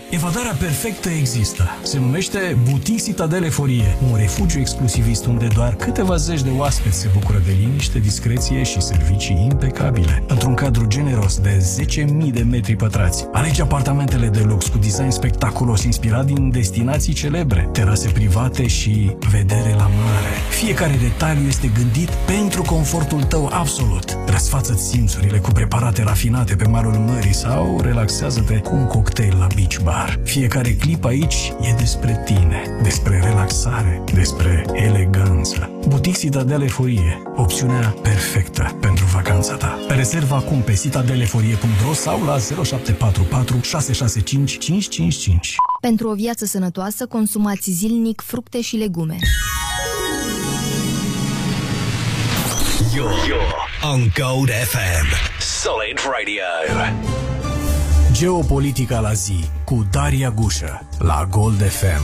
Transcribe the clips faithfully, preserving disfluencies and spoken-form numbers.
Evadarea perfectă există. Se numește Boutique Citadele Forie, un refugiu exclusivist unde doar câteva zeci de oaspeți se bucură de liniște, discreție și servicii impecabile. Într-un cadru generos de zece mii de metri pătrați, alegi apartamentele de lux cu design spectaculos inspirat din destinații celebre, terase private și vedere la mare. Fiecare detaliu este gândit pentru confortul tău absolut. Răsfață-ți simțurile cu preparate rafinate pe malul mării sau relaxează-te cu un cocktail la beach bar. Fiecare clip aici e despre tine, despre relaxare, despre eleganță. Boutique Citadele Forie, opțiunea perfectă pentru vacanța ta. Rezervă acum pe citadeleforie punct ro sau la zero șapte patru patru șase șase cinci cinci cinci cinci. Pentru o viață sănătoasă, consumați zilnic fructe și legume. You're, you're on Gold F M. Solid Radio. Geopolitica la zi cu Daria Gușă la Gold F M.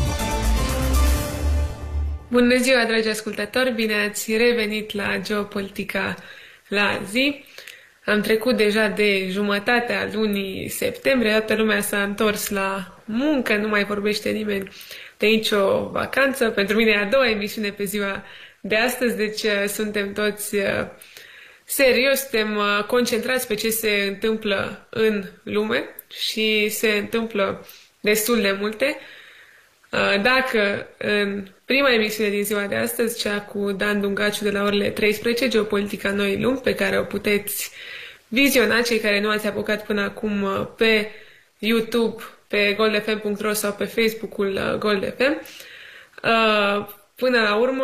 Bună ziua, dragi ascultători! Bine ați revenit la Geopolitica la zi. Am trecut deja de jumătatea lunii septembrie, toată lumea s-a întors la muncă, nu mai vorbește nimeni de nicio vacanță. Pentru mine e a doua emisiune pe ziua de astăzi, deci suntem toți serios, suntem concentrați pe ce se întâmplă în lume și se întâmplă destul de multe. Dacă în prima emisiune din ziua de astăzi, cea cu Dan Dungaciu de la orele treisprezece, Geopolitica Noii Lumi, pe care o puteți viziona, cei care nu ați apucat până acum, pe YouTube, pe gold f m punct ro sau pe Facebook-ul Gold F M. Până la urmă,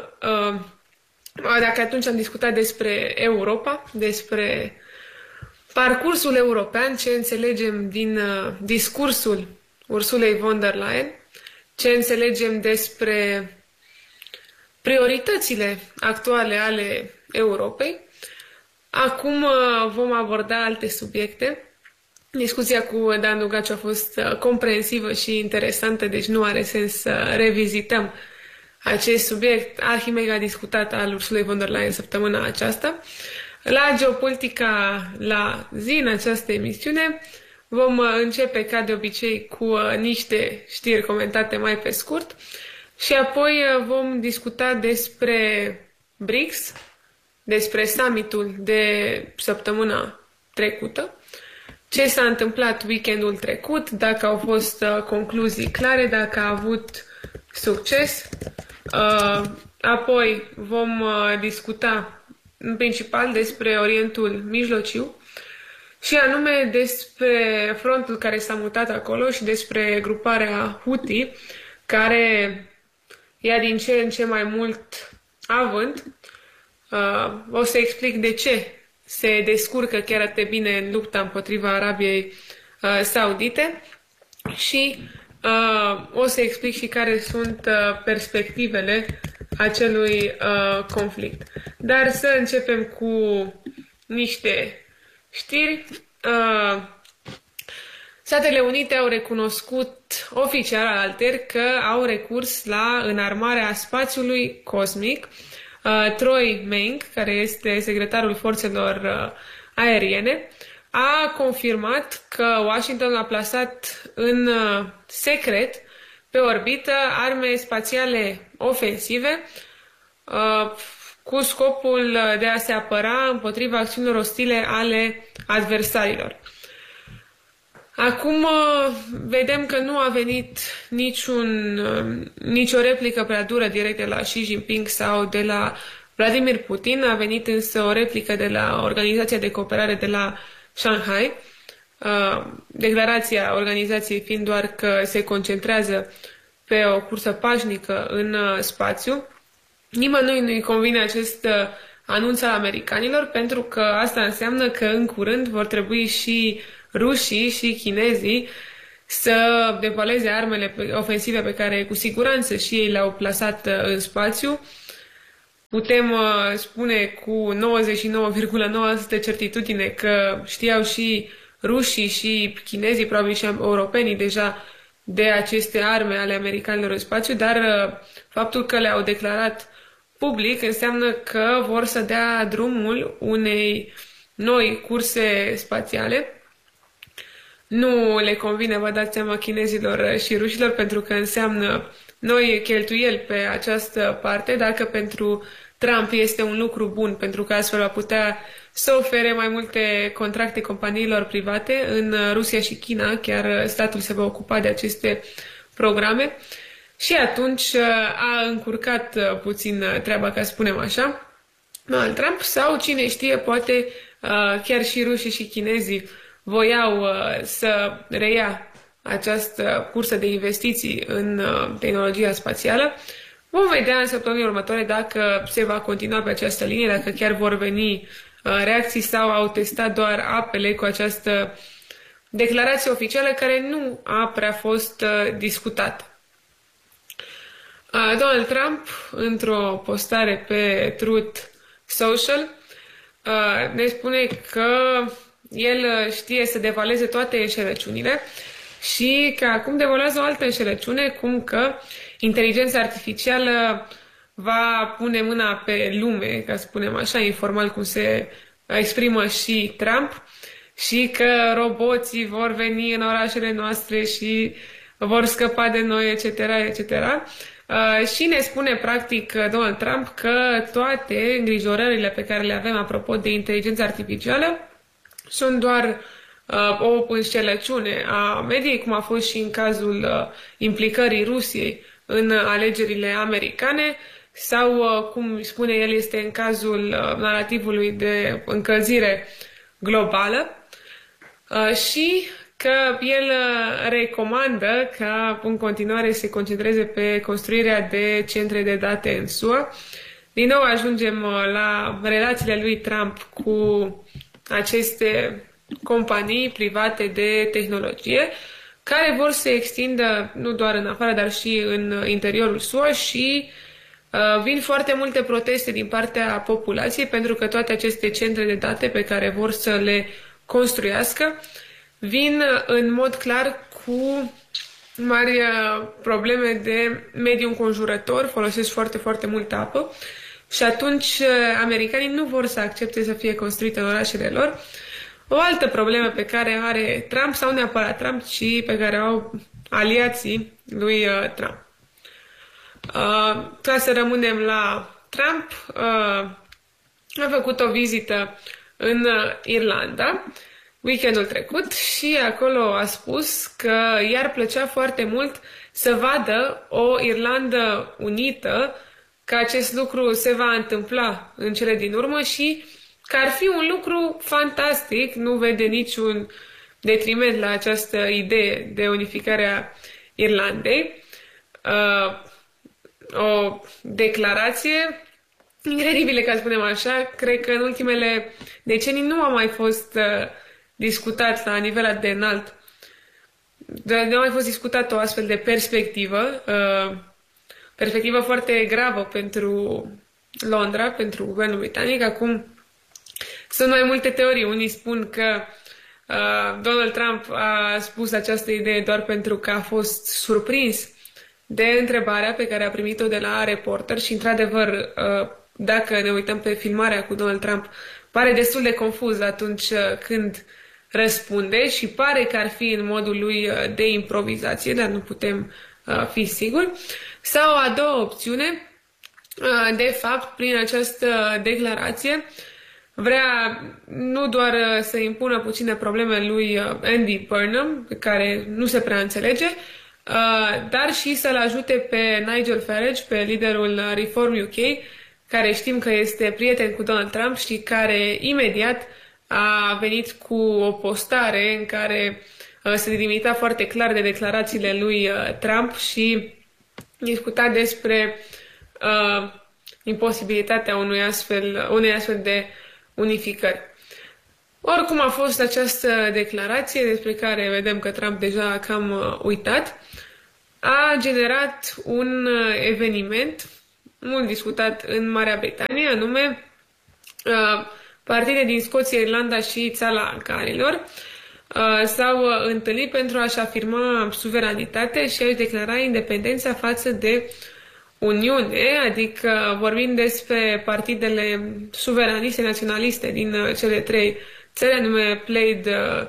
dacă atunci am discutat despre Europa, despre parcursul european, ce înțelegem din discursul Ursulei von der Leyen, ce înțelegem despre prioritățile actuale ale Europei. Acum vom aborda alte subiecte. Discuția cu Dan Dungaciu a fost comprehensivă și interesantă, deci nu are sens să revizităm acest subiect arhimega discutat al Ursulei von der Leyen săptămâna aceasta. La Geopolitica la zi, în această emisiune, vom începe ca de obicei cu niște știri comentate mai pe scurt și apoi vom discuta despre B R I C S, despre summitul de săptămâna trecută, ce s-a întâmplat weekendul trecut, dacă au fost concluzii clare, dacă a avut succes. Apoi vom discuta în principal despre Orientul Mijlociu și anume despre frontul care s-a mutat acolo și despre gruparea Houthi, care ia din ce în ce mai mult avânt. O să explic de ce se descurcă chiar atât de bine în lupta împotriva Arabiei Saudite și Uh, o să explic și care sunt uh, perspectivele acelui uh, conflict. Dar să începem cu niște știri. Uh, Statele Unite au recunoscut oficial alteri că au recurs la înarmarea spațiului cosmic. Uh, Troy Meng, care este secretarul forțelor uh, aeriene, a confirmat că Washington a plasat în uh, secret pe orbită arme spațiale ofensive uh, cu scopul de a se apăra împotriva acțiunilor ostile ale adversarilor. Acum uh, vedem că nu a venit niciun, uh, nicio replică prea dură direct de la Xi Jinping sau de la Vladimir Putin, a venit însă o replică de la Organizația de Cooperare de la Shanghai, declarația organizației fiind doar că se concentrează pe o cursă pașnică în spațiu. Nimănui nu-i convine acest anunț al americanilor, pentru că asta înseamnă că în curând vor trebui și rușii și chinezii să devaleze armele ofensive pe care cu siguranță și ei le-au plasat în spațiu. Putem uh, spune cu nouăzeci și nouă virgulă nouă la sută certitudine că știau și rușii și chinezii, probabil și europenii deja, de aceste arme ale americanilor în spațiu, dar uh, faptul că le-au declarat public înseamnă că vor să dea drumul unei noi curse spațiale. nu le convine, vă dați seama, chinezilor și rușilor, pentru că înseamnă noi cheltuieli pe această parte, dacă pentru Trump este un lucru bun, pentru că astfel va putea să ofere mai multe contracte companiilor private în Rusia și China, chiar statul se va ocupa de aceste programe și atunci a încurcat puțin treaba, ca să spunem așa, Donald Trump, sau cine știe, poate chiar și rușii și chinezii voiau să reia această cursă de investiții în tehnologia spațială. Vom vedea în săptămânile următoare dacă se va continua pe această linie, dacă chiar vor veni reacții sau au testat doar apele cu această declarație oficială care nu a prea fost discutată. Donald Trump, într-o postare pe Truth Social, ne spune că el știe să devaleze toate înșelăciunile și că acum devolează o altă înșelăciune, cum că inteligența artificială va pune mâna pe lume, ca să spunem așa, informal, cum se exprimă și Trump, și că roboții vor veni în orașele noastre și vor scăpa de noi, et cetera, et cetera. Uh, și ne spune, practic, Donald Trump că toate îngrijorările pe care le avem apropo de inteligența artificială sunt doar uh, o înșelăciune a mediei, cum a fost și în cazul uh, implicării Rusiei în alegerile americane, sau, uh, cum spune el, este în cazul uh, narativului de încălzire globală, uh, și că el recomandă ca în continuare să se concentreze pe construirea de centre de date în S U A. Din nou ajungem la relațiile lui Trump cu aceste companii private de tehnologie care vor să se extindă nu doar în afară, dar și în interiorul S U A și uh, vin foarte multe proteste din partea populației pentru că toate aceste centre de date pe care vor să le construiască vin în mod clar cu mari probleme de mediu înconjurător, folosesc foarte, foarte multă apă și atunci americanii nu vor să accepte să fie construite în orașele lor. O altă problemă pe care are Trump, sau neapărat Trump, ci pe care au aliații lui Trump. Uh, ca să rămânem la Trump, uh, a făcut o vizită în Irlanda weekendul trecut și acolo a spus că i-ar plăcea foarte mult să vadă o Irlandă unită, că acest lucru se va întâmpla în cele din urmă și că ar fi un lucru fantastic, nu vede niciun detriment la această idee de unificare a Irlandei. Uh, o declarație incredibilă, ca să spunem așa. Cred că în ultimele decenii nu a mai fost uh, discutat la nivel atât de înalt. Nu a mai fost discutat o astfel de perspectivă, uh, perspectivă foarte gravă pentru Londra, pentru guvernul britanic. Acum sunt mai multe teorii. Unii spun că uh, Donald Trump a spus această idee doar pentru că a fost surprins de întrebarea pe care a primit-o de la Reporter și, într-adevăr, uh, dacă ne uităm pe filmarea cu Donald Trump, pare destul de confuz atunci când răspunde și pare că ar fi în modul lui de improvizație, dar nu putem uh, fi siguri. Sau a doua opțiune, uh, de fapt, prin această declarație, vrea nu doar să impună puține probleme lui Andy Burnham, pe care nu se prea înțelege, uh, dar și să-l ajute pe Nigel Farage, pe liderul Reform U K, care știm că este prieten cu Donald Trump și care imediat a venit cu o postare în care uh, se delimita foarte clar de declarațiile lui uh, Trump și discuta despre uh, imposibilitatea unui astfel, unei astfel de unificări. Oricum a fost această declarație, despre care vedem că Trump deja a cam uh, uitat, a generat un uh, eveniment mult discutat în Marea Britanie, anume uh, partide din Scoția, Irlanda și Țara Galilor uh, s-au uh, întâlnit pentru a-și afirma suveranitatea și a-și declara independența față de Uniune, adică vorbim despre partidele suveraniste naționaliste din uh, cele trei țări, anume Plaid uh,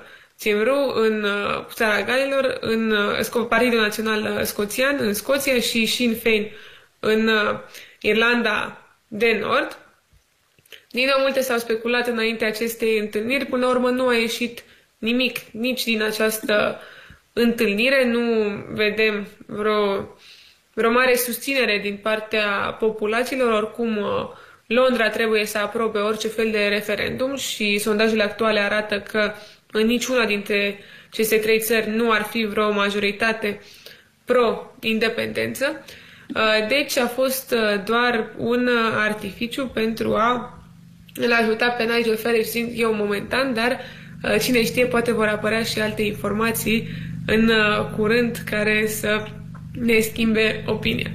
Cymru în Țara Galilor, în Partidul Național Scoțian în Scoția și Sinn Féin în Irlanda de Nord. Din nou, multe s-au speculat înainte acestei întâlniri. Până la urmă nu a ieșit nimic nici din această întâlnire. Nu vedem vreo, vreo mare susținere din partea populațiilor. Oricum, Londra trebuie să aprobe orice fel de referendum și sondajele actuale arată că în niciuna dintre aceste trei țări nu ar fi vreo majoritate pro-independență. Deci a fost doar un artificiu pentru a îl ajuta pe Nigel Farage, zic eu momentan, dar cine știe, poate vor apărea și alte informații în curând care să ne schimbe opinia.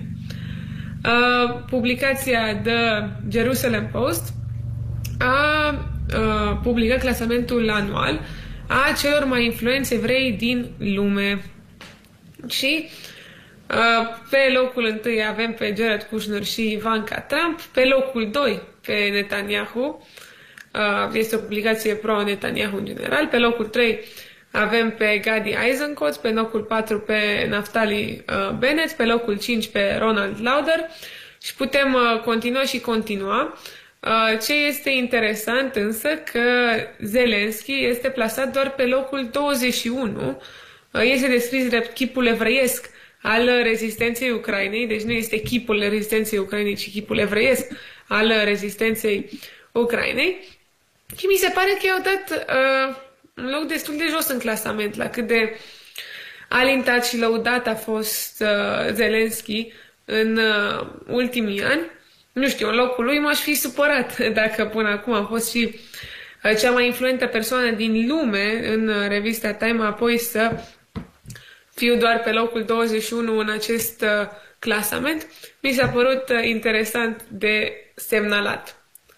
Publicația The Jerusalem Post a publicat clasamentul anual a celor mai influenți evrei din lume. Și pe locul întâi avem pe Jared Kushner și Ivanka Trump, pe locul doi pe Netanyahu, este o publicație pro-Netanyahu în general, pe locul trei avem pe Gadi Eisenkot, pe locul patru pe Naftali Bennett, pe locul cinci pe Ronald Lauder și putem continua și continua. Ce este interesant însă că Zelensky este plasat doar pe locul douăzeci și unu, este descris drept chipul evreiesc al rezistenței Ucrainei, deci nu este chipul rezistenței Ucrainei, ci chipul evreiesc al rezistenței Ucrainei. Și mi se pare că i-au dat uh, un loc destul de jos în clasament, la cât de alintat și lăudat a fost uh, Zelensky în uh, ultimii ani. Nu știu, în locul lui m-aș fi supărat dacă până acum a fost și uh, cea mai influentă persoană din lume în uh, revista Time, apoi să fiu doar pe locul douăzeci și unu în acest uh, clasament. Mi s-a părut uh, interesant de semnalat.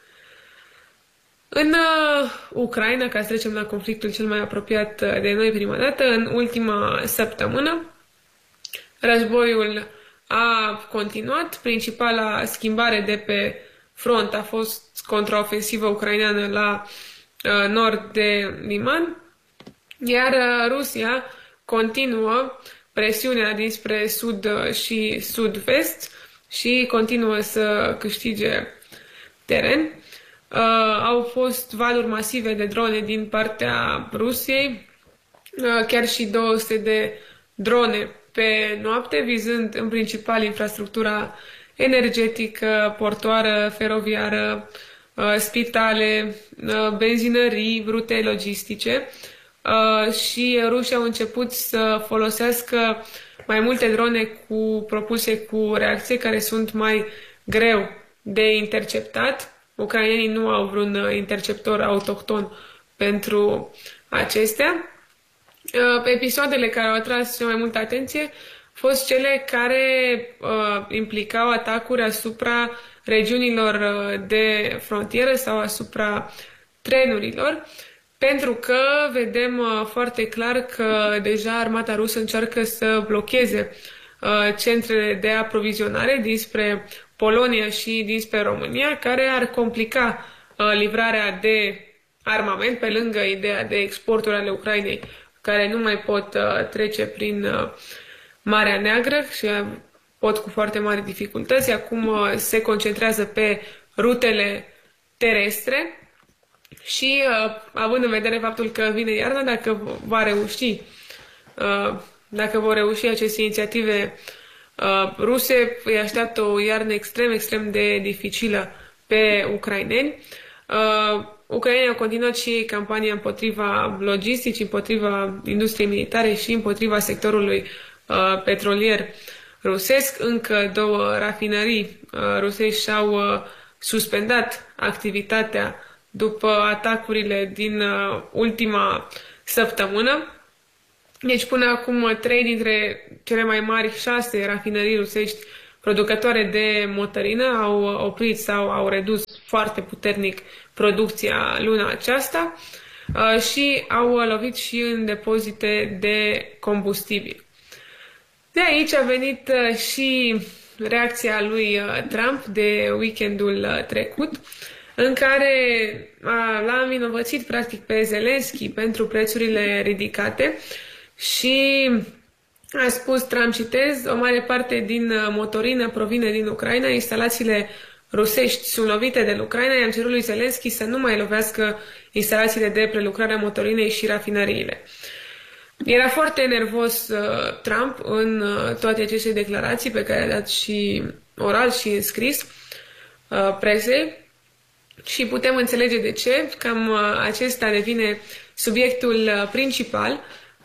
În uh, Ucraina, ca să trecem la conflictul cel mai apropiat uh, de noi prima dată, în ultima săptămână, războiul a continuat. Principala schimbare de pe front a fost contraofensivă ucraineană la uh, nord de Liman, iar uh, Rusia continuă presiunea dinspre sud și sud-vest și continuă să câștige teren. Uh, au fost valuri masive de drone din partea Rusiei, uh, chiar și două sute de drone pe noapte, vizând în principal infrastructura energetică, portoară, feroviară, uh, spitale, uh, benzinării, rute logistice. Uh, și rușii au început să folosească mai multe drone cu propulsie cu reacție, care sunt mai greu de interceptat. Ucrainenii nu au vreun interceptor autohton pentru acestea. Uh, episoadele care au atras cea mai multă atenție au fost cele care uh, implicau atacuri asupra regiunilor de frontieră sau asupra trenurilor, pentru că vedem uh, foarte clar că deja armata rusă încearcă să blocheze uh, centrele de aprovizionare dinspre Polonia și dinspre România, care ar complica uh, livrarea de armament, pe lângă ideea de exporturi ale Ucrainei, care nu mai pot uh, trece prin uh, Marea Neagră și uh, pot cu foarte mari dificultăți. Acum uh, se concentrează pe rutele terestre. Și uh, având în vedere faptul că vine iarna, dacă va reuși, uh, dacă vor reuși aceste inițiative uh, ruse, îi așteaptă o iarnă extrem, extrem de dificilă pe ucraineni. Uh, ucrainenii au continuat și campania împotriva logisticii, împotriva industriei militare și împotriva sectorului uh, petrolier rusesc. Încă două rafinării uh, rusești și-au uh, suspendat activitatea după atacurile din uh, ultima săptămână. Deci până acum trei dintre cele mai mari șase rafinării rusești producătoare de motorină au oprit sau au redus foarte puternic producția luna aceasta uh, și au lovit și în depozite de combustibil. De aici a venit uh, și reacția lui uh, Trump de weekendul uh, trecut, în care l-a învinovățit practic pe Zelensky pentru prețurile ridicate și a spus, Trump, citez, o mare parte din motorină provine din Ucraina, instalațiile rusești sunt lovite de Ucraina, i-am cerut lui Zelensky să nu mai lovească instalațiile de prelucrare a motorinei și rafinăriile. Era foarte nervos uh, Trump în uh, toate aceste declarații pe care le-a dat și oral și în scris uh, presei și putem înțelege de ce. Cam uh, acesta devine subiectul uh, principal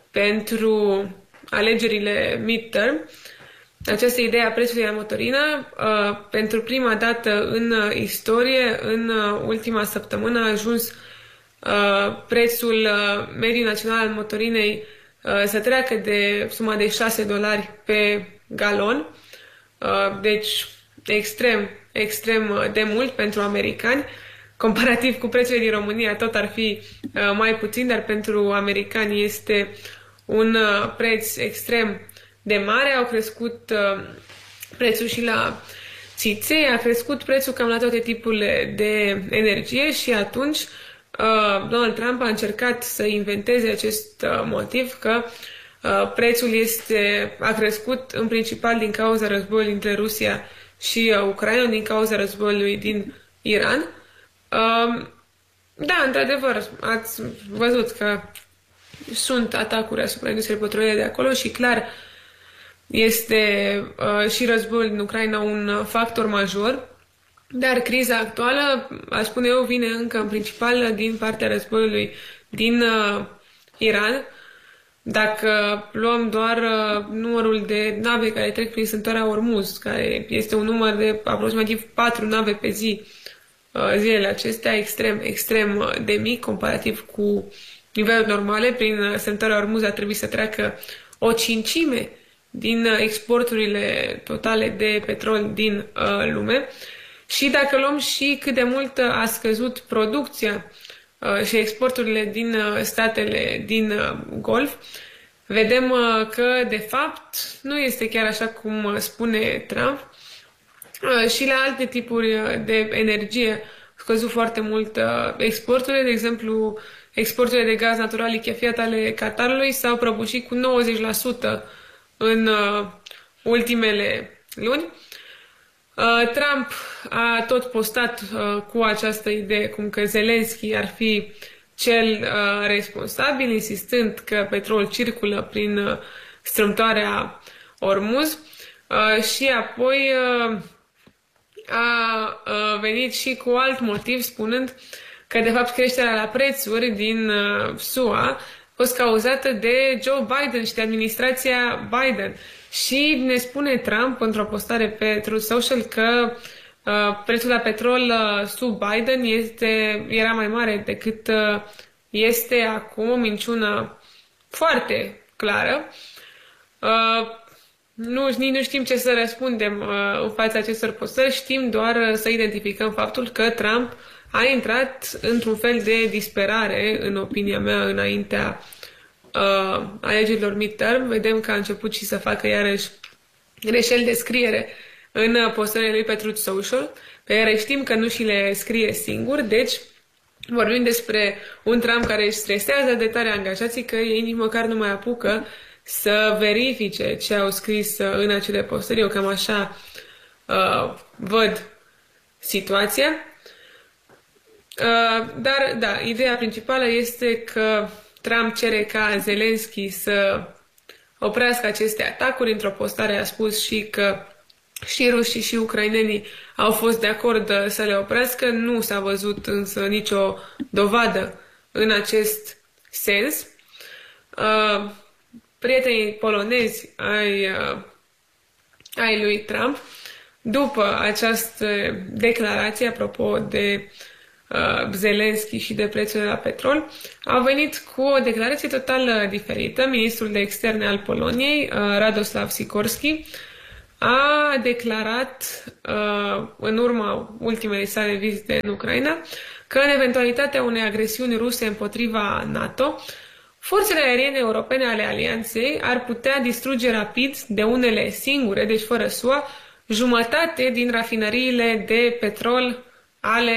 pentru alegerile midterm. Această idee a prețului la motorină, uh, pentru prima dată în uh, istorie, în uh, ultima săptămână a ajuns uh, prețul uh, mediu național al motorinei uh, să treacă de suma de șase dolari pe galon. Uh, deci extrem, extrem de mult pentru americani. Comparativ cu prețurile din România tot ar fi uh, mai puțin, dar pentru americani este un uh, preț extrem de mare. Au crescut uh, prețul și la țiței, a crescut prețul cam la toate tipurile de energie și atunci uh, Donald Trump a încercat să inventeze acest uh, motiv că uh, prețul este, a crescut în principal din cauza războiului între Rusia și uh, Ucraina, din cauza războiului din Iran. Uh, da, într-adevăr, ați văzut că sunt atacuri asupra industriei petroliere de acolo și clar este uh, și războiul din Ucraina un factor major, dar criza actuală, aș spune eu, vine încă în principal din partea războiului din uh, Iran. Dacă luăm doar uh, numărul de nave care trec prin strâmtoarea Ormuz, care este un număr de aproximativ patru nave pe zi, uh, zilele acestea, extrem, extrem de mic, comparativ cu niveluri normale. Prin strâmtoarea Ormuz a trebuit să treacă o cincime din exporturile totale de petrol din uh, lume. Și dacă luăm și cât de mult a scăzut producția uh, și exporturile din uh, statele din uh, Golf, vedem uh, că, de fapt, nu este chiar așa cum spune Trump. Uh, și la alte tipuri de energie au scăzut foarte mult uh, exporturile. De exemplu, exporturile de gaz natural lichefiat ale Qatarului s-au prăbușit cu nouăzeci la sută în uh, ultimele luni. Uh, Trump a tot postat uh, cu această idee cum că Zelensky ar fi cel uh, responsabil, insistând că petrol circulă prin uh, strâmtoarea Ormuz uh, și apoi uh, a uh, venit și cu alt motiv spunând că de fapt creșterea la prețuri din uh, S U A a fost cauzată de Joe Biden și de administrația Biden. Și ne spune Trump într-o postare pe Truth Social că uh, prețul la petrol uh, sub Biden este, era mai mare decât uh, este acum, o minciună foarte clară. Uh, nu, nici nu știm ce să răspundem uh, în fața acestor postări, știm doar uh, să identificăm faptul că Trump a intrat într-un fel de disperare, în opinia mea, înaintea uh, alegerilor midterm. Vedem că a început și să facă iarăși greșeli de scriere în postările lui pe Truth Social, pe care știm că nu și le scrie singur, deci vorbim despre un Trump care își stresează de tare angajații că ei nici măcar nu mai apucă să verifice ce au scris în acele postări. Eu cam așa uh, văd situația. Uh, dar, da, ideea principală este că Trump cere ca Zelensky să oprească aceste atacuri. Într-o postare a spus și că și rușii și ucrainenii au fost de acord să le oprească. Nu s-a văzut însă nicio dovadă în acest sens. Uh, prietenii polonezi ai, uh, ai lui Trump, după această declarație, apropo de uh, Zelensky și de prețurile la petrol, au venit cu o declarație total diferită. Ministrul de externe al Poloniei, uh, Radoslav Sikorski, a declarat uh, în urma ultimei sale vizite în Ucraina că în eventualitatea unei agresiuni ruse împotriva NATO, forțele aeriene europene ale alianței ar putea distruge rapid, de unele singure, deci fără S U A, jumătate din rafinăriile de petrol ale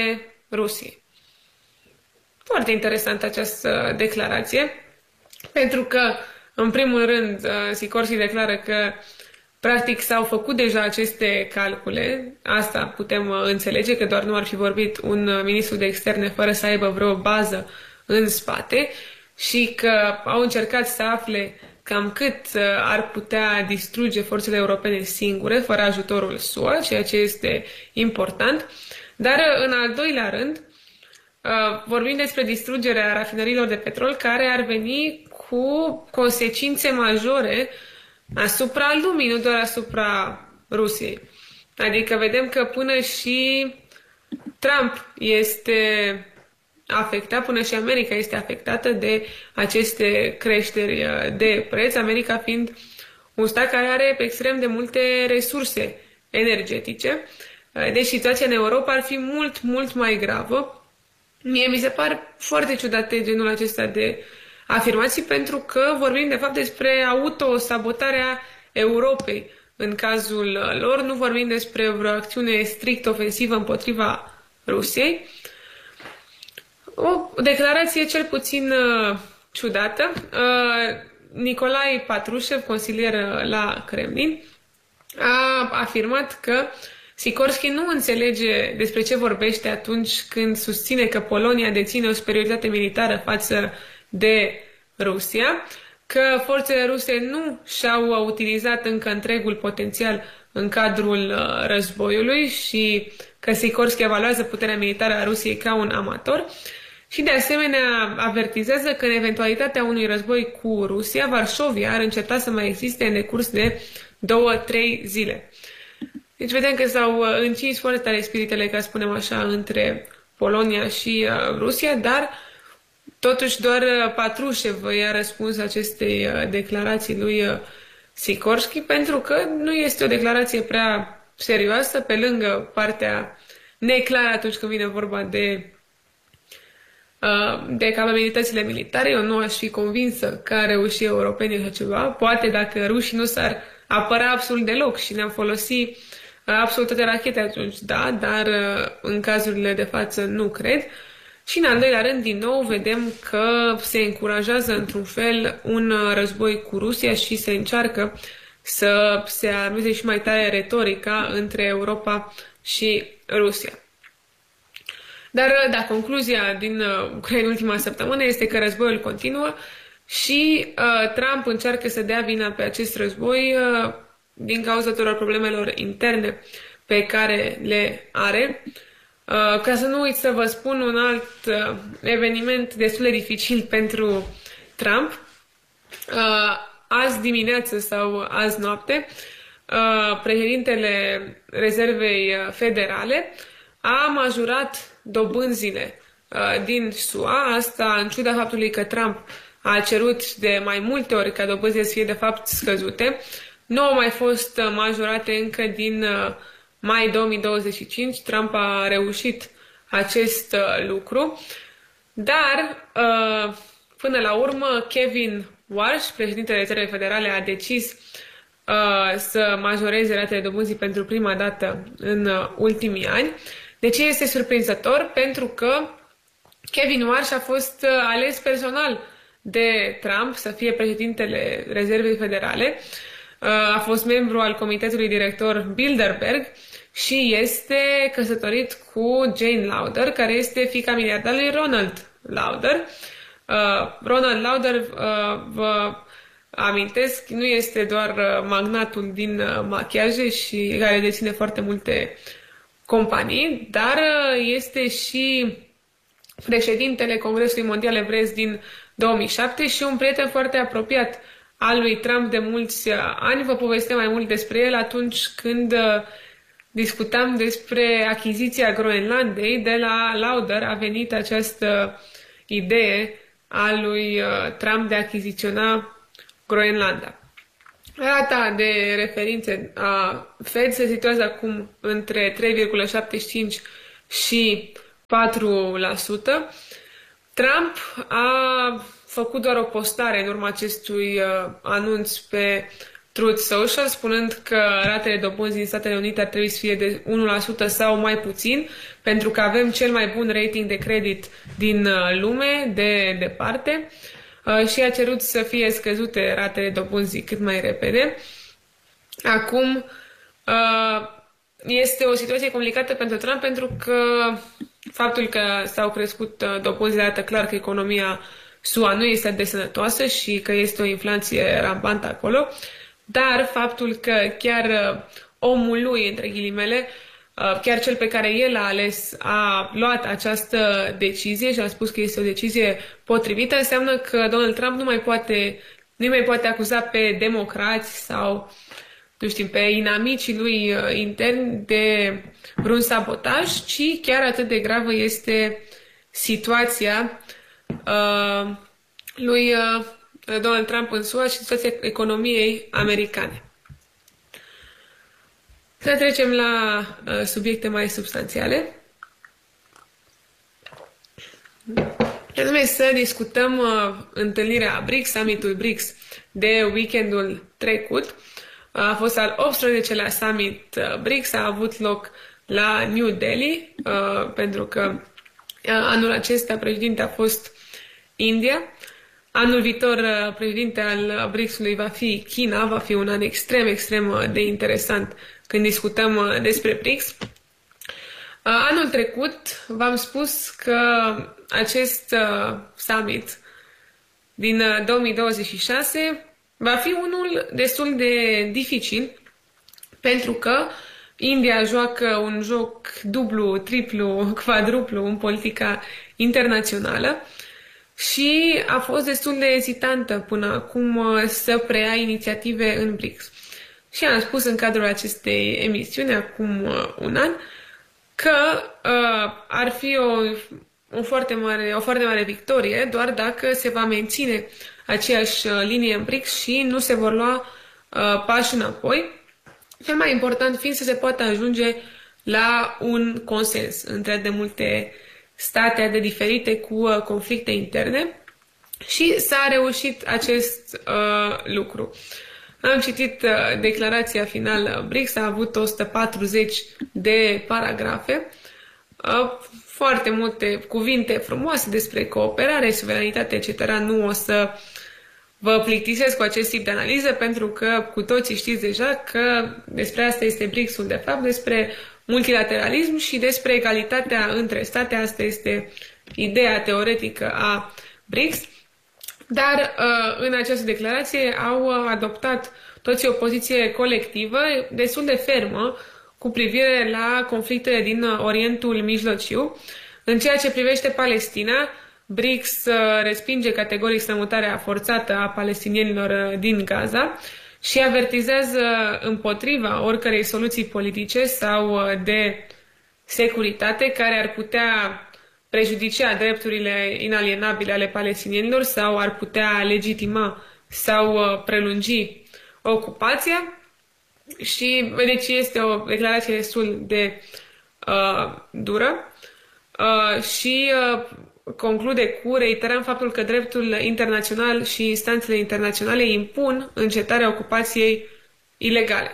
Rusiei. Foarte interesantă această declarație, pentru că, în primul rând, Sikorski declară că practic s-au făcut deja aceste calcule, asta putem înțelege, că doar nu ar fi vorbit un ministru de externe fără să aibă vreo bază în spate și că au încercat să afle cam cât ar putea distruge forțele europene singure, fără ajutorul S U A, ceea ce este important. Dar, în al doilea rând, vorbim despre distrugerea rafinăriilor de petrol, care ar veni cu consecințe majore asupra lumii, nu doar asupra Rusiei. Adică vedem că până și Trump este afectat, până și America este afectată de aceste creșteri de preț, America fiind un stat care are extrem de multe resurse energetice. Deci situația în Europa ar fi mult, mult mai gravă. Mie mi se par foarte ciudate genul acesta de afirmații, pentru că vorbim de fapt despre autosabotarea Europei. În cazul lor nu vorbim despre vreo acțiune strict ofensivă împotriva Rusiei. O declarație cel puțin uh, ciudată. Uh, Nicolae Patrushev, consilier la Kremlin, a afirmat că Sikorski nu înțelege despre ce vorbește atunci când susține că Polonia deține o superioritate militară față de Rusia, că forțele ruse nu și-au utilizat încă întregul potențial în cadrul războiului și că Sikorski evaluează puterea militară a Rusiei ca un amator și de asemenea avertizează că în eventualitatea unui război cu Rusia, Varșovia ar înceta să mai existe în decurs de două-trei zile. Deci vedem că s-au încins foarte tare spiritele, ca să spunem așa, între Polonia și Rusia, dar totuși doar Patrushev i-a răspuns acestei declarații lui Sikorski, pentru că nu este o declarație prea serioasă, pe lângă partea neclară atunci când vine vorba de, de capabilitățile militare. Eu nu aș fi convinsă că ar reuși europenii așa ceva. Poate dacă rușii nu s-ar apăra absolut deloc și ne-am folosit absolut toate rachete atunci, da, dar în cazurile de față nu cred. Și în al doilea rând, din nou, vedem că se încurajează într-un fel un război cu Rusia și se încearcă să se armeze și mai tare retorica între Europa și Rusia. Dar, da, concluzia din Ucraina în ultima săptămână este că războiul continuă și uh, Trump încearcă să dea vina pe acest război uh, din cauza tuturor problemelor interne pe care le are. Uh, ca să nu uit să vă spun un alt uh, eveniment destul de dificil pentru Trump. Uh, azi dimineață sau azi noapte, uh, președintele Rezervei Federale a majorat dobânzile uh, din S U A, asta în ciuda faptului că Trump a cerut de mai multe ori ca dobânzile să fie de fapt scăzute. Nu au mai fost majorate încă din uh, mai două mii douăzeci și cinci, Trump a reușit acest uh, lucru, dar uh, până la urmă Kevin Warsh, președintele Rezervei Federale, a decis uh, să majoreze ratele dobânzii pentru prima dată în uh, ultimii ani. De ce este surprinzător? Pentru că Kevin Warsh a fost uh, ales personal de Trump să fie președintele Rezervei Federale. Uh, a fost membru al comitetului director Bilderberg și este căsătorit cu Jane Lauder, care este fiica miliardarului Ronald Lauder. Uh, Ronald Lauder, uh, vă amintesc, nu este doar uh, magnatul din uh, machiaje și care deține foarte multe companii, dar uh, este și președintele Congresului Mondial Evreiesc din două mii șapte și un prieten foarte apropiat al lui Trump de mulți uh, ani. Vă povesteam mai mult despre el atunci când uh, discutam despre achiziția Groenlandei. De la Lauder a venit această idee a lui Trump de a achiziționa Groenlanda. Rata de referințe a Fed se situează acum între trei virgulă șaptezeci și cinci și patru la sută. Trump a făcut doar o postare în urma acestui anunț pe Truth Social, spunând că ratele dobânzii din Statele Unite ar trebui să fie de unu la sută sau mai puțin, pentru că avem cel mai bun rating de credit din lume, de departe, și a cerut să fie scăzute ratele dobânzii cât mai repede. Acum, este o situație complicată pentru Trump, pentru că faptul că s-au crescut dobânzile arată clar că economia S U A nu este de sănătoasă și că este o inflație rampantă acolo, dar faptul că chiar omul lui, între ghilimele, chiar cel pe care el a ales, a luat această decizie și a spus că este o decizie potrivită, înseamnă că Donald Trump nu mai poate, nu mai poate acuza pe democrați sau, nu știm, pe inamicii lui interni de vreun sabotaj, ci chiar atât de gravă este situația uh, lui uh, Donald Trump în S U A și situația economiei americane. Să trecem la uh, subiecte mai substanțiale. Anume să discutăm uh, întâlnirea BRICS, summitul BRICS de weekendul trecut. A fost al optsprezecelea summit BRICS, a avut loc la New Delhi, uh, pentru că uh, anul acesta președinte a fost India. Anul viitor uh, președinte al BRICS-ului va fi China, va fi un an extrem, extrem de interesant când discutăm uh, despre BRICS. Uh, anul trecut v-am spus că acest uh, summit din uh, două mii douăzeci și șase va fi unul destul de dificil, pentru că India joacă un joc dublu, triplu, quadruplu în politica internațională și a fost destul de ezitantă până acum să preia inițiative în BRICS. Și am spus în cadrul acestei emisiuni, acum un an, că uh, ar fi o, o, foarte mare, o foarte mare victorie doar dacă se va menține aceeași linie în BRICS și nu se vor lua uh, pași înapoi. Cel mai important fiind să se poată ajunge la un consens între de multe state de diferite cu uh, conflicte interne și s-a reușit acest uh, lucru. Am citit uh, declarația finală BRICS, a avut o sută patruzeci de paragrafe, uh, foarte multe cuvinte frumoase despre cooperare, suveranitate, et cetera. Nu o să vă plictisesc cu acest tip de analiză, pentru că cu toții știți deja că despre asta este BRICS-ul de fapt, despre multilateralism și despre egalitatea între state. Asta este ideea teoretică a BRICS. Dar în această declarație au adoptat toți o poziție colectivă destul de fermă cu privire la conflictele din Orientul Mijlociu. În ceea ce privește Palestina, BRICS respinge categoric strămutarea forțată a palestinienilor din Gaza și avertizează împotriva oricărei soluții politice sau de securitate care ar putea prejudicia drepturile inalienabile ale palestinienilor sau ar putea legitima sau prelungi ocupația. Și vedeți, este o declarație destul de uh, dură uh, și uh, conclude cu reiterăm faptul că dreptul internațional și instanțele internaționale impun încetarea ocupației ilegale.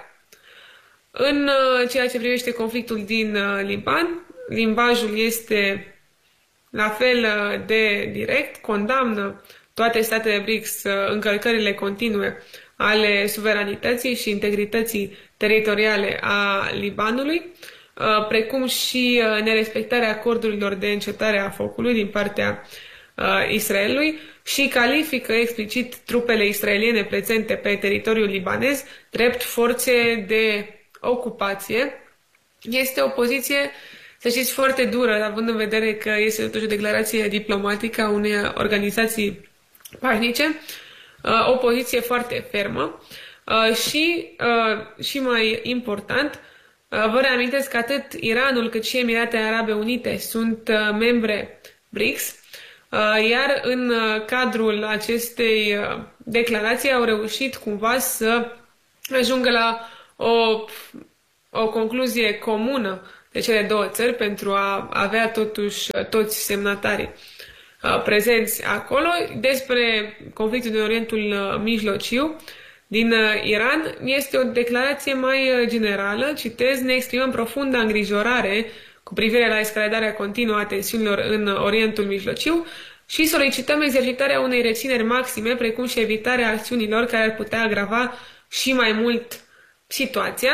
În uh, ceea ce privește conflictul din uh, Liban, limbajul este la fel uh, de direct, condamnă toate statele BRICS uh, încălcările continue ale suveranității și integrității teritoriale a Libanului, precum și nerespectarea acordurilor de încetare a focului din partea Israelului și califică explicit trupele israeliene prezente pe teritoriul libanez drept forțe de ocupație. Este o poziție, să știți, foarte dură, având în vedere că este totuși o declarație diplomatică a unei organizații pașnice, o poziție foarte fermă și, și mai important, vă reamintesc că atât Iranul cât și Emiratele Arabe Unite sunt membre BRICS, iar în cadrul acestei declarații au reușit cumva să ajungă la o, o concluzie comună de cele două țări pentru a avea totuși toți semnatarii prezenți acolo. Despre conflictul din Orientul Mijlociu din Iran este o declarație mai generală, citez: ne exprimăm profundă îngrijorare cu privire la escaladarea continuă a tensiunilor în Orientul Mijlociu și solicităm exercitarea unei rețineri maxime, precum și evitarea acțiunilor care ar putea agrava și mai mult situația.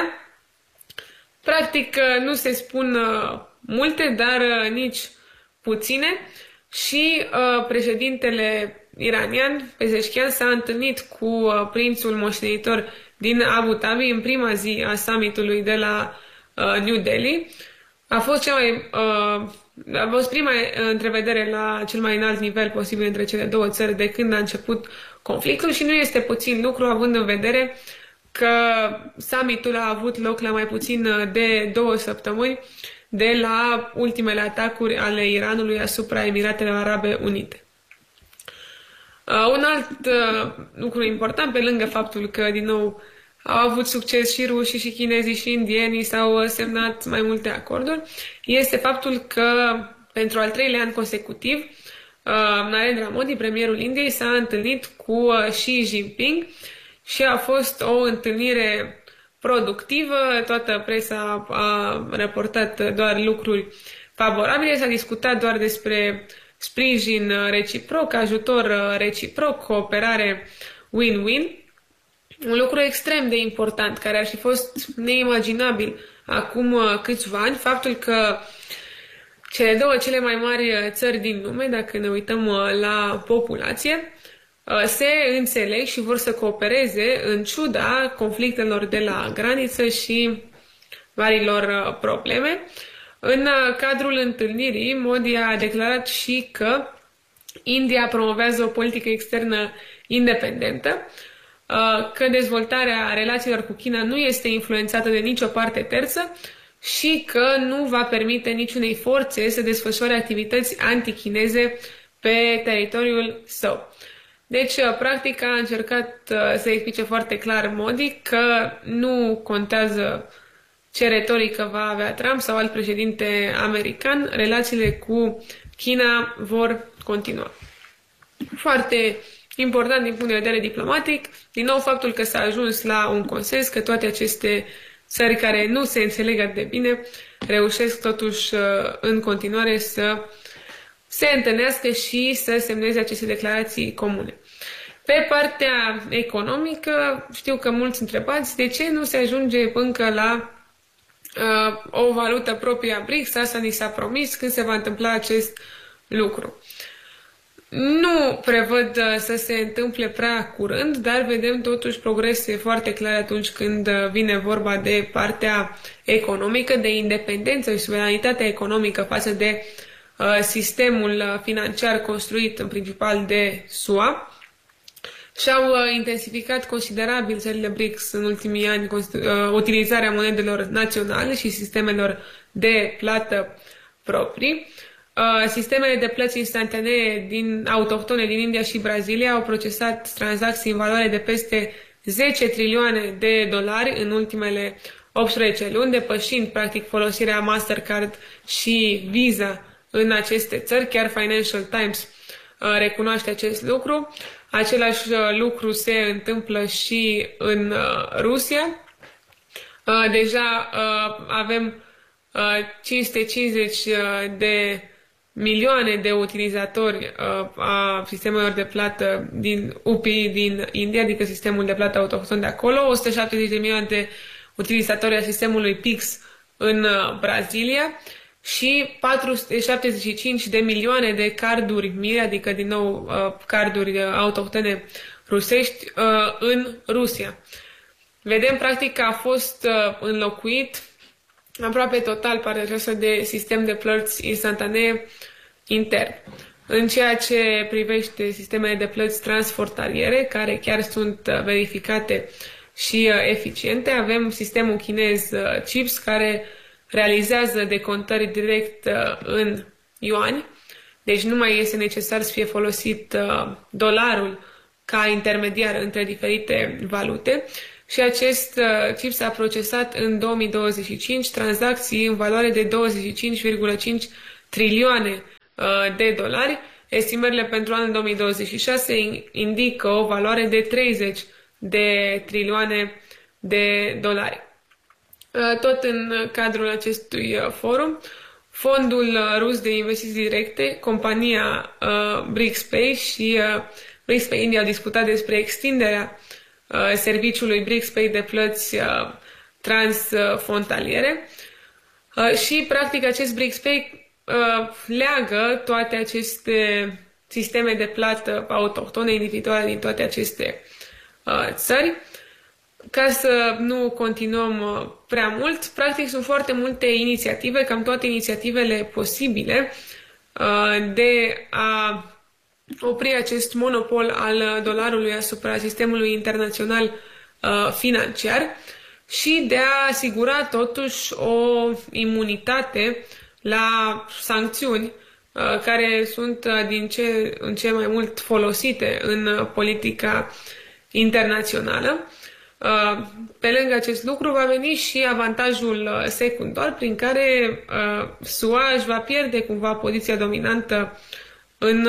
Practic nu se spun multe, dar nici puține, și uh, președintele iranian, Pezeshkian, s-a întâlnit cu uh, prințul moștenitor din Abu Dhabi în prima zi a summitului de la uh, New Delhi. A fost, cea mai, uh, a fost prima întrevedere la cel mai înalt nivel posibil între cele două țări de când a început conflictul și nu este puțin lucru, având în vedere că summitul a avut loc la mai puțin de două săptămâni de la ultimele atacuri ale Iranului asupra Emiratelor Arabe Unite. Uh, un alt uh, lucru important, pe lângă faptul că, din nou, au avut succes și rușii, și chinezii, și indienii, s-au semnat mai multe acorduri, este faptul că, pentru al treilea an consecutiv, uh, Narendra Modi, premierul Indiei, s-a întâlnit cu uh, Xi Jinping și a fost o întâlnire productivă, toată presa a raportat doar lucruri favorabile, s-a discutat doar despre sprijin reciproc, ajutor reciproc, cooperare win-win, un lucru extrem de important, care ar fi fost neimaginabil acum câțiva ani, faptul că cele două cele mai mari țări din lume, dacă ne uităm la populație, se înțeleg și vor să coopereze în ciuda conflictelor de la graniță și marilor probleme. În cadrul întâlnirii, Modi a declarat și că India promovează o politică externă independentă, că dezvoltarea relațiilor cu China nu este influențată de nicio parte terță și că nu va permite niciunei forțe să desfășoare activități antichineze pe teritoriul său. Deci, practic, a încercat să explice foarte clar Modi că nu contează ce retorică va avea Trump sau alt președinte american, relațiile cu China vor continua. Foarte important din punct de vedere diplomatic, din nou faptul că s-a ajuns la un consens, că toate aceste țări care nu se înțeleg atât de bine reușesc totuși în continuare să se întâlnească și să semneze aceste declarații comune. Pe partea economică, știu că mulți întrebați de ce nu se ajunge încă la uh, o valută proprie a B R I C S, asta ni s-a promis, când se va întâmpla acest lucru. Nu prevăd uh, să se întâmple prea curând, dar vedem totuși progrese foarte clare atunci când uh, vine vorba de partea economică, de independență și suveranitatea economică față de uh, sistemul financiar construit în principal de S U A. Și-au uh, intensificat considerabil țările B R I C S în ultimii ani uh, utilizarea monedelor naționale și sistemelor de plată proprii. Uh, sistemele de plăți instantanee din, autohtone din India și Brazilia au procesat tranzacții în valoare de peste zece trilioane de dolari în ultimele optsprezece luni, depășind practic folosirea Mastercard și Visa în aceste țări. Chiar Financial Times uh, recunoaște acest lucru. Același lucru se întâmplă și în Rusia. Deja avem cinci sute cincizeci de milioane de utilizatori a sistemelor de plată din U P I din India, adică sistemul de plată autohton de acolo, o sută șaptezeci de milioane de utilizatori a sistemului P I X în Brazilia și patru sute șaptezeci și cinci de milioane de carduri miri, adică din nou carduri autohtone rusești, în Rusia. Vedem practic că a fost înlocuit aproape total partea aceasta de sistem de plăți instantanee intern. În ceea ce privește sistemele de plăți transfrontaliere, care chiar sunt verificate și eficiente, avem sistemul chinez C I P S, care realizează decontări direct în yuani, deci nu mai este necesar să fie folosit dolarul ca intermediar între diferite valute. Și acest C I P S a procesat în două mii douăzeci și cinci tranzacții în valoare de douăzeci și cinci virgulă cinci trilioane de dolari. Estimările pentru anul două mii douăzeci și șase indică o valoare de treizeci de trilioane de dolari. Tot în cadrul acestui forum, Fondul Rus de Investiții Directe, compania BRICS-Pay și BRICS-Pay India au discutat despre extinderea serviciului BRICS-Pay de plăți transfrontaliere și, practic, acest BRICS-Pay leagă toate aceste sisteme de plată autohtone, individuale din toate aceste țări. Ca să nu continuăm prea mult, practic sunt foarte multe inițiative, cam toate inițiativele posibile de a opri acest monopol al dolarului asupra sistemului internațional financiar și de a asigura totuși o imunitate la sancțiuni care sunt din ce în ce mai mult folosite în politica internațională. Pe lângă acest lucru va veni și avantajul secundar prin care S U A își va pierde cumva poziția dominantă în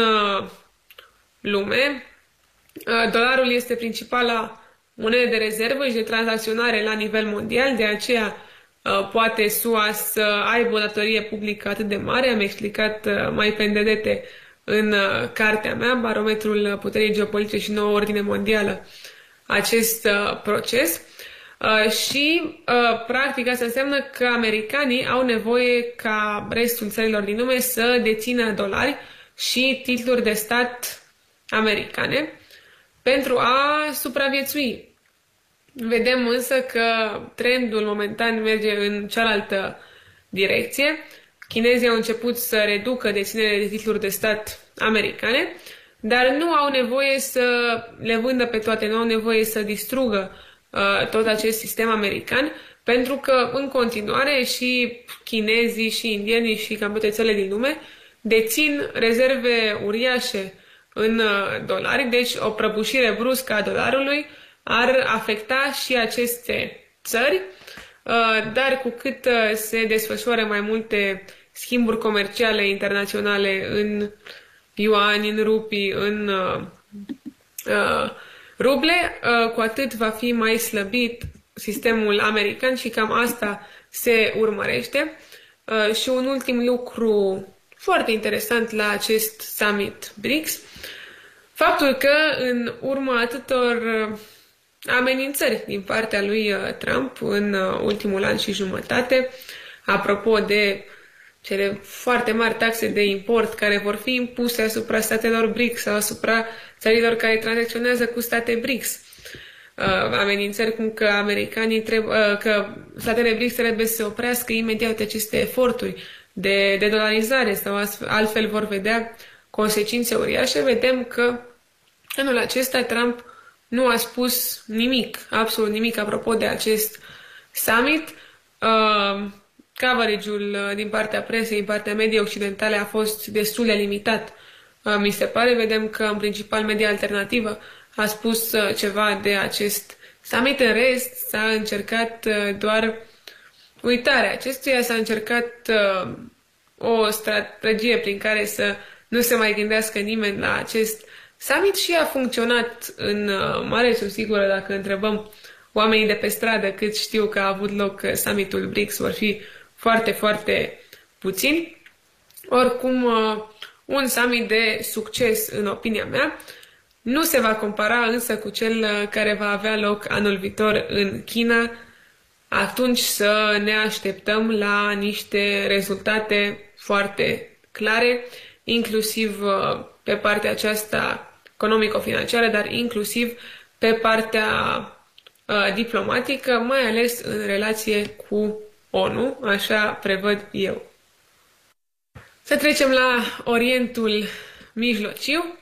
lume. Dolarul este principala monedă de rezervă și de tranzacționare la nivel mondial, de aceea poate S U A să aibă o datorie publică atât de mare. Am explicat mai pe îndedete în cartea mea, Barometrul puterii geopolitice și noua ordine mondială, acest uh, proces uh, și uh, practic asta înseamnă că americanii au nevoie ca restul țărilor din lume să dețină dolari și titluri de stat americane pentru a supraviețui. Vedem însă că trendul momentan merge în cealaltă direcție. Chinezii au început să reducă deținerea de titluri de stat americane, dar nu au nevoie să le vândă pe toate, nu au nevoie să distrugă uh, tot acest sistem american, pentru că în continuare și chinezii și indienii și cam toate țările din lume dețin rezerve uriașe în uh, dolari, deci o prăbușire bruscă a dolarului ar afecta și aceste țări, uh, dar cu cât uh, se desfășoară mai multe schimburi comerciale internaționale în yuani, în rupii, în uh, uh, ruble, uh, cu atât va fi mai slăbit sistemul american și cam asta se urmărește. Uh, și un ultim lucru foarte interesant la acest summit BRICS, faptul că în urma atâtor uh, amenințări din partea lui uh, Trump în uh, ultimul an și jumătate, apropo de cele foarte mari taxe de import care vor fi impuse asupra statelor BRICS sau asupra țărilor care tranzacționează cu state BRICS. Uh, amenințări cum că americanii trebuie, uh, că statele BRICS trebuie să oprească imediat aceste eforturi de, de dolarizare sau altfel vor vedea consecințe uriașe. Vedem că anul acesta Trump nu a spus nimic, absolut nimic apropo de acest summit. Uh, Coverage-ul din partea presei, din partea mediei occidentale a fost destul de limitat, mi se pare. Vedem că în principal media alternativă a spus ceva de acest summit. În rest s-a încercat doar uitarea acestuia, s-a încercat o strategie prin care să nu se mai gândească nimeni la acest summit și a funcționat în mare. Sunt sigură, dacă întrebăm oamenii de pe stradă cât știu că a avut loc summitul BRICS, vor fi foarte, foarte puțini. Oricum, un summit de succes, în opinia mea, nu se va compara însă cu cel care va avea loc anul viitor în China. Atunci să ne așteptăm la niște rezultate foarte clare, inclusiv pe partea aceasta economico-financiară, dar inclusiv pe partea uh, diplomatică, mai ales în relație cu ONU, așa prevăd eu. Să trecem la Orientul Mijlociu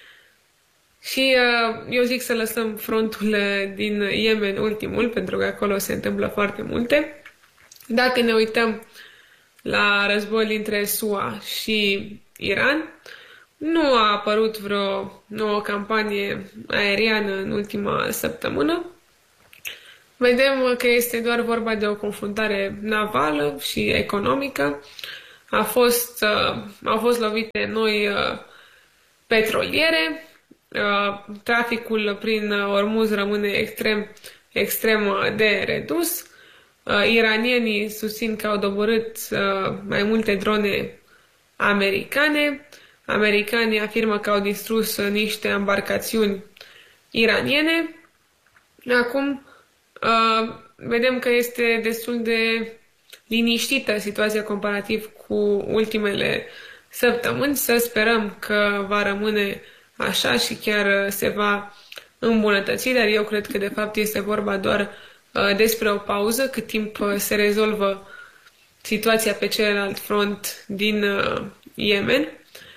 și uh, eu zic să lăsăm frontul din Yemen ultimul, pentru că acolo se întâmplă foarte multe. Dacă ne uităm la războiul dintre S U A și Iran, nu a apărut vreo nouă campanie aeriană în ultima săptămână. Vedem că este doar vorba de o confruntare navală și economică. A fost, uh, au fost lovite noi uh, petroliere. traficul prin Ormuz rămâne extrem, extrem de redus. Iranienii susțin că au doborât mai multe drone americane. Americanii afirmă că au distrus niște embarcațiuni iraniene. Acum vedem că este destul de liniștită situația comparativ cu ultimele săptămâni. Să sperăm că va rămâne așa și chiar se va îmbunătăți, dar eu cred că de fapt este vorba doar despre o pauză, cât timp se rezolvă situația pe celălalt front din Yemen.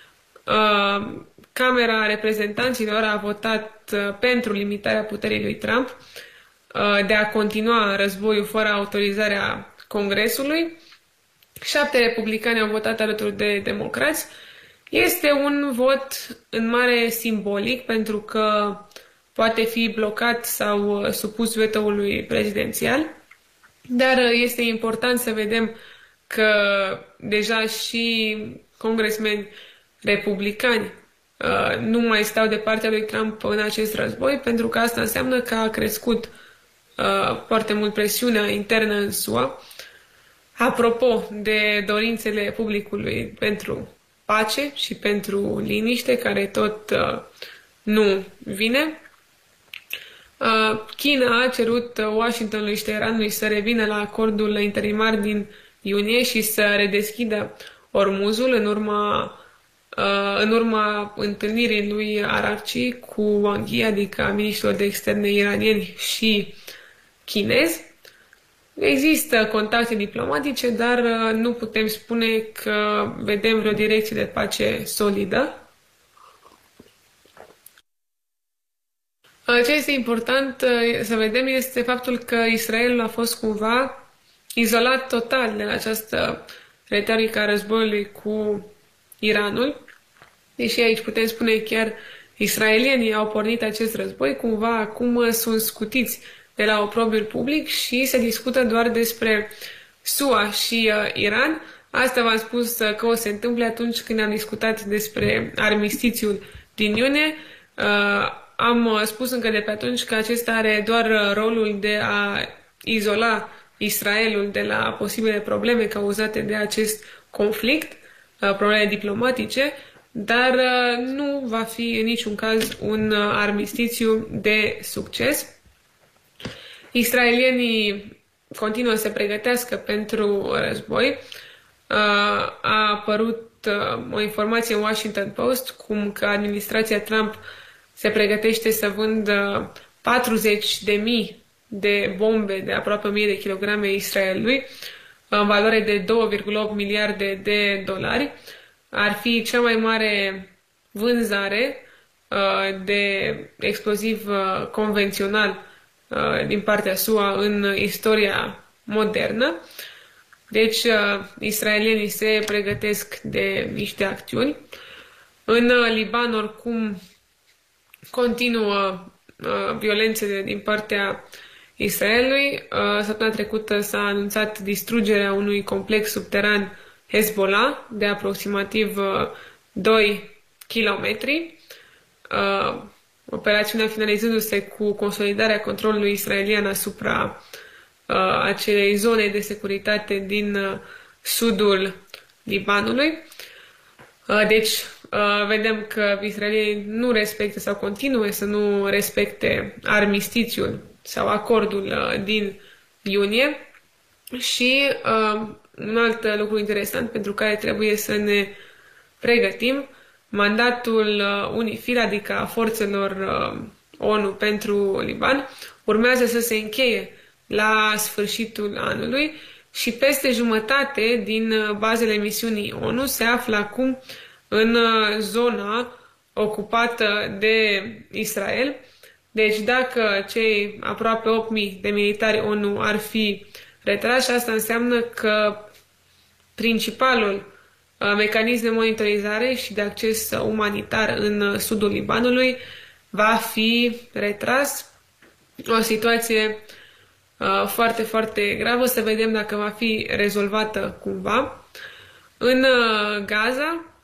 Camera Reprezentanților a votat pentru limitarea puterii lui Trump de a continua războiul fără autorizarea Congresului. Șapte republicani au votat alături de democrați. Este un vot în mare simbolic pentru că poate fi blocat sau supus vetoului prezidențial, dar este important să vedem că deja și congresmeni republicani nu mai stau de partea lui Trump în acest război, pentru că asta înseamnă că a crescut foarte mult presiunea internă în S U A. Apropo de dorințele publicului pentru pace și pentru liniște, care tot uh, nu vine, uh, China a cerut Washingtonului și Teheranului să revină la acordul interimar din iunie și să redeschidă Ormuzul în urma, uh, în urma întâlnirii lui Araghchi cu Wang Yi, adică ministrul de externe iranieni și chinezi. Există contacte diplomatice, dar nu putem spune că vedem vreo direcție de pace solidă. Ce este important să vedem este faptul că Israelul a fost cumva izolat total de la această retorică a războiului cu Iranul. Deși aici putem spune chiar israelienii au pornit acest război, cumva acum sunt scutiți de la oprobiul public și se discută doar despre S U A și uh, Iran. Asta v-am spus uh, că o se întâmple atunci când am discutat despre armistițiul din iunie. Uh, am uh, spus încă de pe atunci că acesta are doar uh, rolul de a izola Israelul de la posibile probleme cauzate de acest conflict, uh, probleme diplomatice, dar uh, nu va fi în niciun caz un uh, armistițiu de succes. Israelienii continuă să se pregătească pentru război. A apărut o informație în Washington Post cum că administrația Trump se pregătește să vândă patruzeci de mii de bombe de aproape o mie de kilograme Israelului în valoare de două virgulă opt miliarde de dolari. Ar fi cea mai mare vânzare de exploziv convențional din partea S U A în istoria modernă. Deci, israelienii se pregătesc de niște acțiuni. În Liban, oricum, continuă violențele din partea Israelului. Săptămâna trecută s-a anunțat distrugerea unui complex subteran Hezbollah de aproximativ doi kilometri. Operațiunea finalizându-se cu consolidarea controlului israelian asupra uh, acelei zone de securitate din uh, sudul Libanului. Uh, deci, uh, vedem că israelienii nu respectă sau continuă să nu respecte armistițiul sau acordul uh, din iunie. Și uh, un alt lucru interesant pentru care trebuie să ne pregătim, mandatul UNIFIL, adică a forțelor ONU pentru Liban, urmează să se încheie la sfârșitul anului și peste jumătate din bazele misiunii ONU se află acum în zona ocupată de Israel. Deci dacă cei aproape opt mii de militari ONU ar fi retrași, asta înseamnă că principalul mecanism de monitorizare și de acces umanitar în sudul Libanului va fi retras. O situație uh, foarte, foarte gravă. Să vedem dacă va fi rezolvată cumva. În uh, Gaza,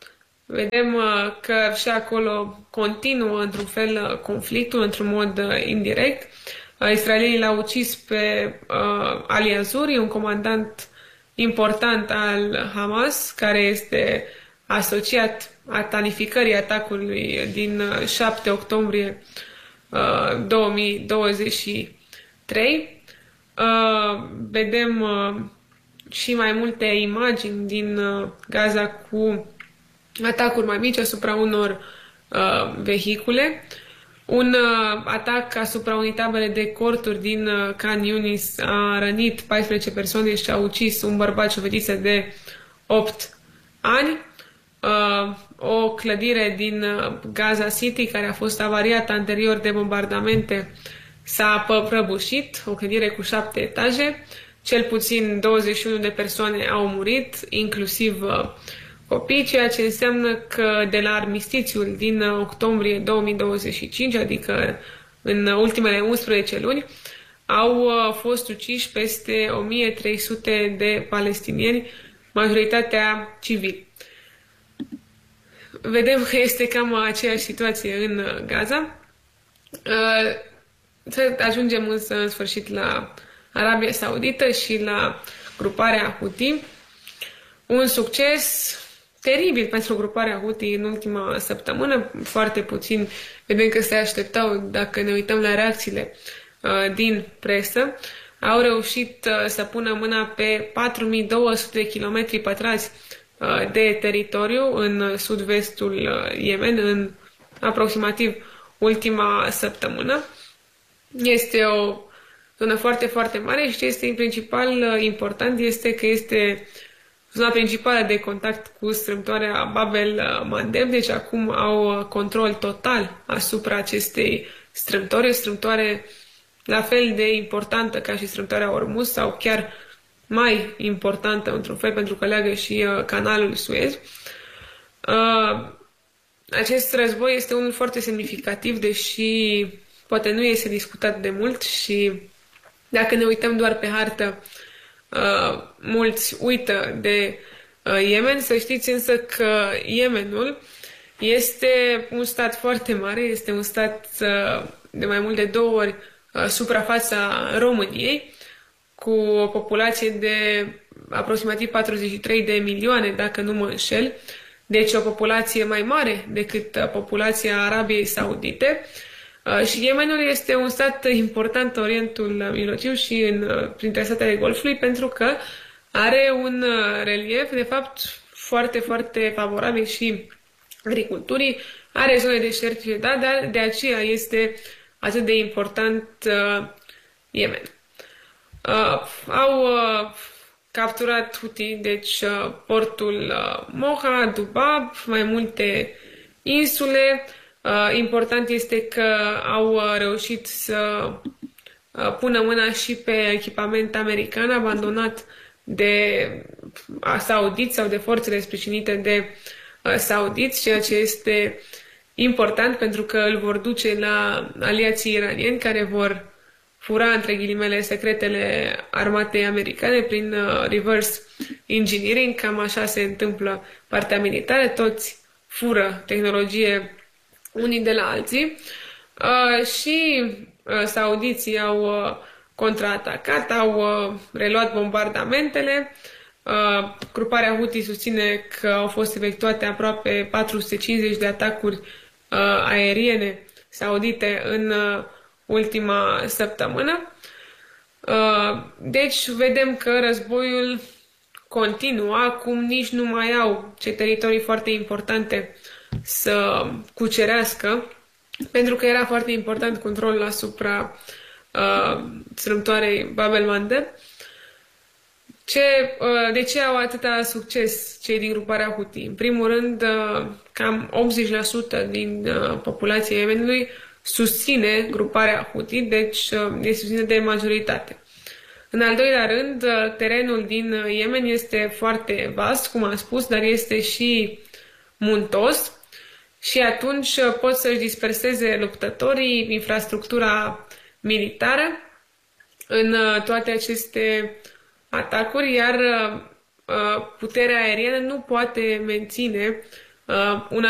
Vedem că și acolo continuă într-un fel conflictul, într-un mod indirect. Israelienii l-au ucis pe uh, Ali Azuri, un comandant important al Hamas, care este asociat a planificării atacului din șapte octombrie uh, două mii douăzeci și trei. Uh, vedem uh, și mai multe imagini din uh, Gaza cu atacuri mai mici asupra unor uh, vehicule. Un uh, atac asupra unei tabere de corturi din uh, Khan Yunis a rănit paisprezece persoane și a ucis un bărbat și o fetiță de opt ani. Uh, o clădire din uh, Gaza City, care a fost avariată anterior de bombardamente, s-a prăbușit, o clădire cu șapte etaje. Cel puțin douăzeci și unu de persoane au murit, inclusiv uh, copii, ceea ce înseamnă că de la armistițiul din octombrie două mii douăzeci și cinci, adică în ultimele unsprezece luni, au fost uciși peste o mie trei sute de palestinieni, majoritatea civili. Vedem că este cam aceeași situație în Gaza. Să ajungem însă în sfârșit la Arabia Saudită și la gruparea Houthi. Un succes teribil pentru gruparea Houthi în ultima săptămână. Foarte puțin vedem că se așteptau, dacă ne uităm la reacțiile uh, din presă. Au reușit uh, să pună mâna pe patru mii două sute de kilometri pătrați uh, de teritoriu în sud-vestul uh, Yemen în aproximativ ultima săptămână. Este o zonă foarte, foarte mare și ce este în principal uh, important este că este zona principală de contact cu strâmtoarea Bab el-Mandeb, deci acum au control total asupra acestei strâmtori, o strâmtoare la fel de importantă ca și strâmtoarea Ormuz sau chiar mai importantă într-un fel pentru că leagă și canalul Suez. Acest război este unul foarte semnificativ, deși poate nu este discutat de mult și dacă ne uităm doar pe hartă, Uh, mulți uită de uh, Yemen. Să știți însă că Yemenul este un stat foarte mare, este un stat uh, de mai mult de două ori uh, suprafața României, cu o populație de aproximativ patruzeci și trei de milioane, dacă nu mă înșel, deci o populație mai mare decât uh, populația Arabiei Saudite. Uh, și Yemenul este un stat important în Orientul Mijlociu și în, uh, printre statele Golfului pentru că are un uh, relief, de fapt, foarte, foarte favorabil și agriculturii. Are zone deșertice, da, dar de aceea este atât de important uh, Yemen. Uh, au uh, capturat Houthi, deci uh, portul uh, Moha, Dubab, mai multe insule. Uh, important este că au uh, reușit să uh, pună mâna și pe echipament american abandonat de uh, saudiți sau de forțele sprijinite de uh, saudiți, ceea ce este important pentru că îl vor duce la aliații iranieni care vor fura, între ghilimele, secretele armatei americane prin uh, reverse engineering. Cam așa se întâmplă partea militară, toți fură tehnologie unii de la alții. Uh, și uh, saudiții au uh, contraatacat, au uh, reluat bombardamentele. Uh, gruparea Houthi susține că au fost efectuate aproape patru sute cincizeci de atacuri uh, aeriene saudite în uh, ultima săptămână. Uh, deci vedem că războiul continuă. Acum nici nu mai au ce teritorii foarte importante să cucerească, pentru că era foarte important controlul asupra uh, strâmtoarei Bab el-Mandeb. Ce, uh, de ce au atâta succes cei din gruparea Houthi? În primul rând, uh, cam optzeci la sută din uh, populația Yemenului susține gruparea Houthi, deci uh, este susține de majoritate. În al doilea rând, uh, terenul din Yemen este foarte vast, cum am spus, dar este și muntos. Și atunci pot să-și disperseze luptătorii, infrastructura militară în toate aceste atacuri, iar puterea aeriană nu poate menține uh, un